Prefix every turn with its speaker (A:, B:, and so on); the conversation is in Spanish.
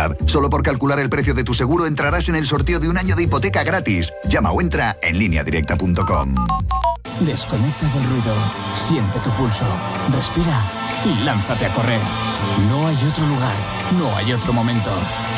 A: verdad. Solo por calcular el precio de tu seguro entrarás en el sorteo de un año de hipoteca gratis. Llama o entra en lineadirecta.com.
B: Desconecta del ruido, siente tu pulso, respira y lánzate a correr. No hay otro lugar, no hay otro momento.